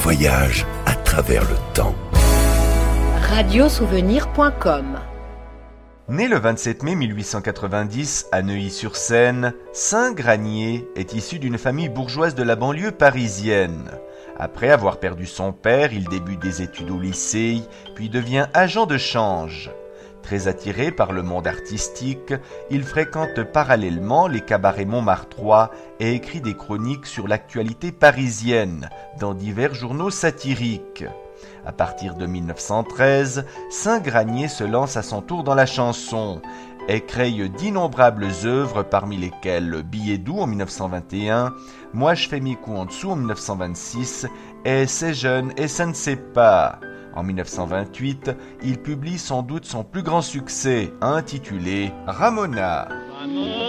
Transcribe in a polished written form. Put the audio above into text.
voyage à travers le temps. Radiosouvenir.com. Né le 27 mai 1890 à Neuilly-sur-Seine, Saint-Granier est issu d'une famille bourgeoise de la banlieue parisienne. Après avoir perdu son père, il débute des études au lycée, puis devient agent de change. Très attiré par le monde artistique, il fréquente parallèlement les cabarets montmartrois et écrit des chroniques sur l'actualité parisienne dans divers journaux satiriques. À partir de 1913, Saint-Granier se lance à son tour dans la chanson et crée d'innombrables œuvres parmi lesquelles Billet doux en 1921, Moi je fais mes coups en dessous en 1926 et C'est jeune et ça ne sait pas. En 1928, il publie sans doute son plus grand succès, intitulé Ramona.